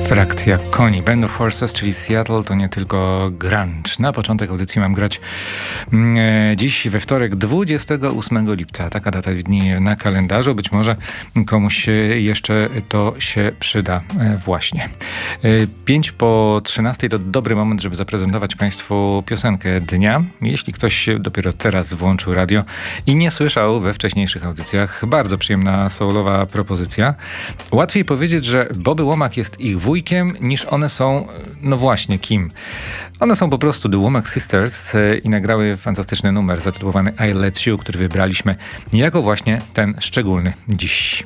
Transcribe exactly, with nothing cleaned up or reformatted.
Frakcja koni. Band of Horses, czyli Seattle, to nie tylko grunge. Na początek audycji mam grać e, dziś we wtorek, dwudziestego ósmego lipca. Taka data dni na kalendarzu. Być może komuś jeszcze to się przyda e, właśnie. E, pięć po trzynastej to dobry moment, żeby zaprezentować Państwu piosenkę dnia. Jeśli ktoś dopiero teraz włączył radio i nie słyszał we wcześniejszych audycjach, bardzo przyjemna soulowa propozycja. Łatwiej powiedzieć, że Bobby Womack jest ich wujkiem, niż one są, no właśnie, kim. One są po prostu The Womack Sisters i nagrały fantastyczny numer zatytułowany I Let You, który wybraliśmy jako właśnie ten szczególny dziś.